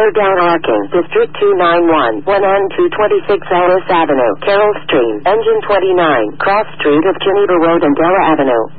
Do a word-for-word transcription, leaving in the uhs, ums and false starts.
Down Arking, District two ninety-one, one N two twenty-six Ellis Avenue, Carroll Stream, Engine twenty-nine, Cross Street of Geneva Road and Della Avenue.